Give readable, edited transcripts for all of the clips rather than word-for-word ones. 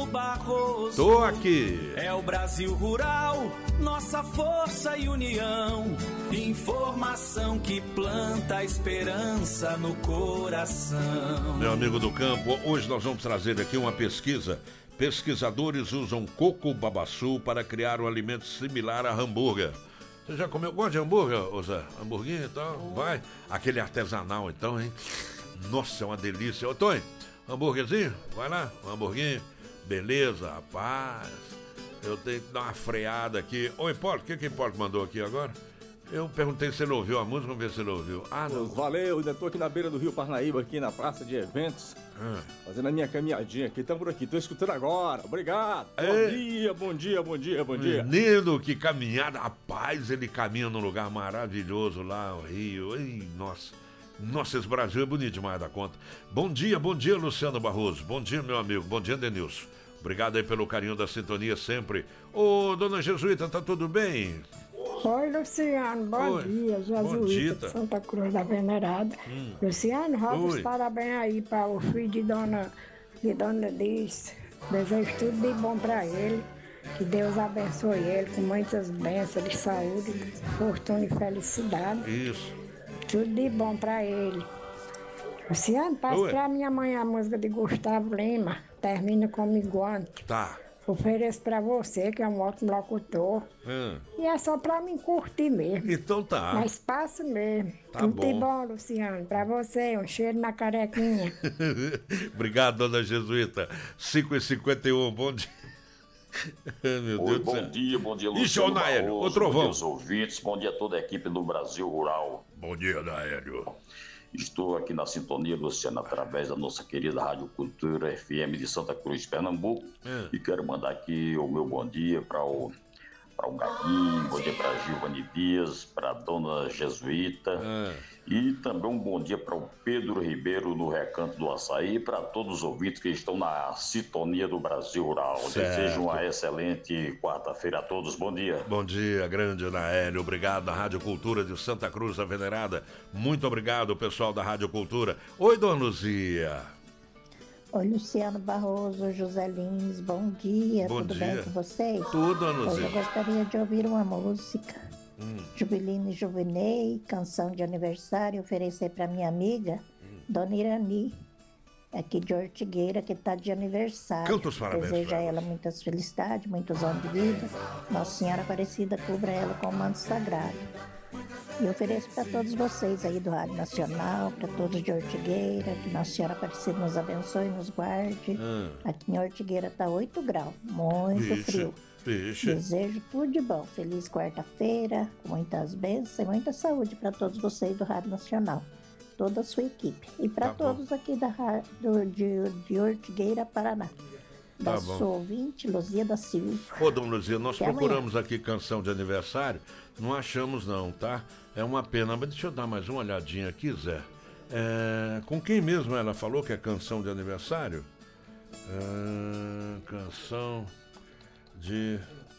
Barroso. Tô aqui. É o Brasil Rural, nossa força e união. Informação que planta esperança no coração. Meu amigo do campo, hoje nós vamos trazer aqui uma pesquisa. Pesquisadores usam coco babaçu para criar um alimento similar a hambúrguer. Você já comeu? Gosta de hambúrguer, ô Zé? Hamburguinho e tal? Vai. Aquele artesanal então, hein? Nossa, é uma delícia. Ô Tonho, hambúrguerzinho? Vai lá, um hamburguinho. Beleza, rapaz. Eu tenho que dar uma freada aqui. Ô Hipólito, o que Hipólito mandou aqui agora? Eu perguntei se ele ouviu a música, vamos ver se ele ouviu. Ah, não. Valeu, ainda tô aqui na beira do Rio Parnaíba, aqui na praça de eventos. Fazendo a minha caminhadinha aqui, estamos por aqui, tô escutando agora, obrigado. Bom dia. Menino, que caminhada, rapaz, ele caminha num lugar maravilhoso lá, o Rio. Ei, nossa, esse Brasil é bonito demais da conta. Bom dia, Luciano Barroso. Bom dia, meu amigo, bom dia, Denilson. Obrigado aí pelo carinho da sintonia sempre. Ô, dona Jesuíta, tá tudo bem? Oi, Luciano, bom dia, Jesuíta de Santa Cruz da Venerada. Luciano, roda os parabéns aí para o filho de Dona Liz. Desejo tudo de bom para ele. Que Deus abençoe ele com muitas bênçãos de saúde, fortuna e felicidade. Isso. Tudo de bom para ele. Luciano, passe para minha mãe a música de Gustavo Lima. Termina comigo antes. Tá. Ofereço pra você, que é um ótimo locutor. E é só pra mim curtir mesmo. Então tá. Mas passa mesmo. Tá Tudo bom. de bom, Luciano. Pra você, um cheiro na carequinha. Obrigado, dona Jesuíta. 5h51, bom dia. Meu Deus do céu. Bom dia, Luciano. Ixi, ô Naélio, ô Trovão. Bom dia aos ouvintes, bom dia a toda a equipe do Brasil Rural. Bom dia, Naélio. Estou aqui na sintonia, Luciano, através da nossa querida Rádio Cultura FM de Santa Cruz, Pernambuco. E quero mandar aqui o meu bom dia para o Gaguinho, bom dia para Gilvani Dias, para a dona Jesuíta. E também um bom dia para o Pedro Ribeiro no Recanto do Açaí, para todos os ouvintes que estão na sintonia do Brasil Rural. Certo. Desejo uma excelente quarta-feira a todos. Bom dia. Bom dia, grande Naélio. Obrigado da Rádio Cultura de Santa Cruz da Venerada. Muito obrigado, pessoal da Rádio Cultura. Oi, dona Luzia. Oi, Luciano Barroso, José Lins, bom dia. Bom Tudo dia. bem com vocês? Tudo, dona Hoje Luzia. eu gostaria de ouvir uma música. Jubilino e Juvenei, canção de aniversário, oferecer para minha amiga, Dona Irani, aqui de Ortigueira, que está de aniversário. Canta os parabéns Desejo pra a ela. ela muitas felicidades, muitos anos de vida. Nossa Senhora Aparecida cubra ela com o manto sagrado. E ofereço para todos vocês aí do Rádio Nacional, para todos de Ortigueira, que Nossa Senhora Aparecida nos abençoe e nos guarde. Aqui em Ortigueira está 8 graus, muito frio. Vixe. Desejo tudo de bom. Feliz quarta-feira, com muitas bênçãos e muita saúde para todos vocês do Rádio Nacional, toda a sua equipe. E para Tá todos aqui da de Ortigueira, Paraná. Da Tá bom. sua ouvinte, Luzia da Silva. Ô, dona Luzia, nós Até procuramos aqui canção de aniversário, não achamos não, tá? É uma pena, mas deixa eu dar mais uma olhadinha aqui, Zé. Com quem mesmo ela falou que é canção de aniversário? Canção de...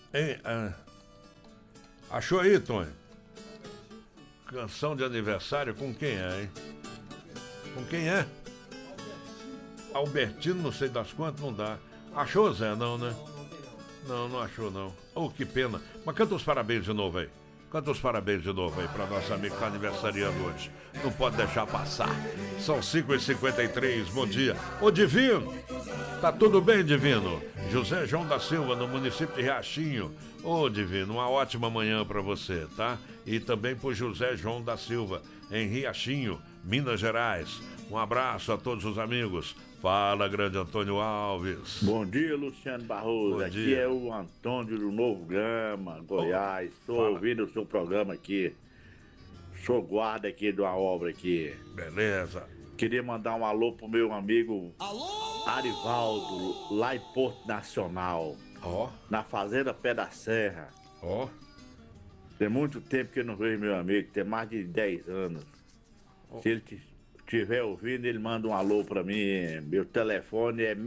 Achou aí, Tony? Canção de aniversário com quem é, hein? Com quem é? Albertino, não sei das quantas, não dá. Achou, Zé? Não, né? Não achou, não. Oh, que pena. Mas canta os parabéns de novo aí. Canta os parabéns de novo aí pra nossa amiga que tá aniversariando hoje. Não pode deixar passar. São 5h53, bom dia. Ô, Divino! Tá tudo bem, Divino? José João da Silva, no município de Riachinho. Ô, Divino, uma ótima manhã pra você, tá? E também pro José João da Silva, em Riachinho, Minas Gerais. Um abraço a todos os amigos. Fala, grande Antônio Alves. Bom dia, Luciano Barroso. Bom Aqui dia. é o Antônio do Novo Gama, Goiás. Estou ouvindo o seu programa aqui. Sou guarda aqui de uma obra aqui. Beleza. Queria mandar um alô pro meu amigo Arivaldo, lá em Porto Nacional. Na Fazenda Pé da Serra. Tem muito tempo que eu não vejo meu amigo, tem mais de 10 anos. Se ele estiver ouvindo, ele manda um alô pra mim. Meu telefone é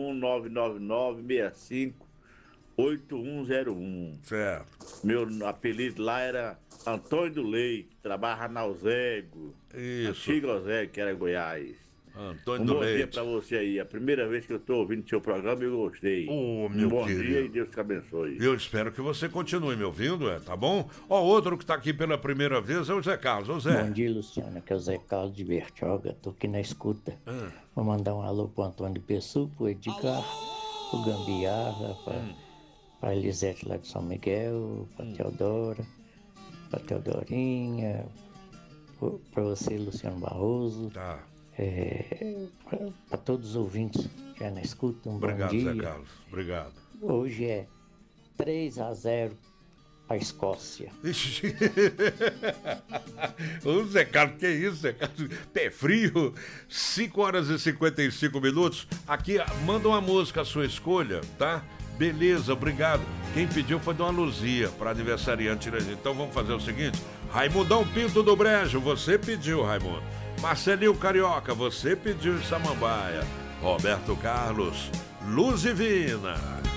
61999658101. Certo. Meu apelido lá era Antônio do Leite, trabalha na Ozego. Isso. Antiga Ozego, que era Goiás. Antônio do Leite. Bom dia pra você aí. A primeira vez que eu tô ouvindo seu programa, eu gostei. Meu bom querido. dia e Deus te abençoe. Eu espero que você continue me ouvindo, tá bom? Outro que tá aqui pela primeira vez é o Zé Carlos. Ô, Zé. Bom dia, Luciano, que é o Zé Carlos de Bertioga. Tô aqui na escuta. Vou mandar um alô pro Antônio Pessu, pro Edgar, pro Gambiarra, pra Elisete lá de São Miguel, pra Teodora, pra Teodorinha, pra você, Luciano Barroso. Tá. Para todos os ouvintes já na escuta, Obrigado, bom dia. Zé Carlos. Obrigado. Hoje é 3-0 para a Escócia. Ô, Zé Carlos, que isso, Zé Carlos? Pé frio, 5h55. Aqui, manda uma música, a sua escolha, tá? Beleza, obrigado. Quem pediu foi Dona Luzia, para aniversariante. Então vamos fazer o seguinte: Raimundão Pinto do Brejo, você pediu, Raimundo. Marcelinho Carioca, você pediu Samambaia. Roberto Carlos, Luz Divina.